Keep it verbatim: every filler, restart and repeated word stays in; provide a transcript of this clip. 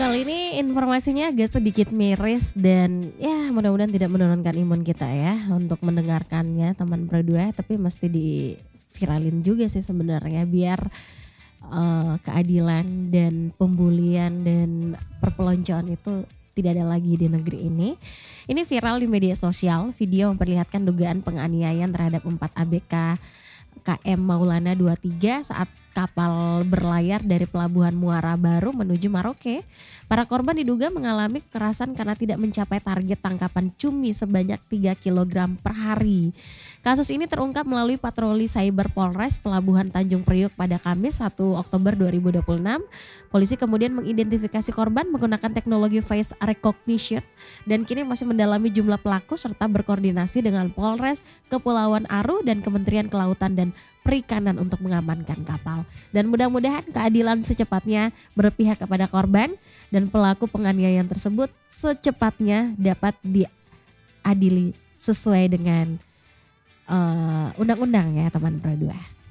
kali ini informasinya agak sedikit miris dan ya mudah-mudahan tidak menurunkan imun kita ya untuk mendengarkannya teman berdua, tapi mesti diviralin juga sih sebenarnya biar eh, keadilan dan pembulian dan perpeloncoan itu tidak ada lagi di negeri ini. Ini viral di media sosial, video memperlihatkan dugaan penganiayaan terhadap empat A B K K M Maulana dua puluh tiga saat kapal berlayar dari pelabuhan Muara Baru menuju Maroke. Para korban diduga mengalami kekerasan karena tidak mencapai target tangkapan cumi sebanyak tiga kilogram per hari. Kasus ini terungkap melalui patroli cyber Polres Pelabuhan Tanjung Priok pada Kamis satu Oktober dua ribu dua puluh enam. Polisi kemudian mengidentifikasi korban menggunakan teknologi face recognition dan kini masih mendalami jumlah pelaku serta berkoordinasi dengan Polres Kepulauan Aru dan Kementerian Kelautan dan Perikanan untuk mengamankan kapal. Dan mudah-mudahan keadilan secepatnya berpihak kepada korban dan pelaku penganiayaan tersebut secepatnya dapat diadili sesuai dengan uh, undang-undang ya teman berdua.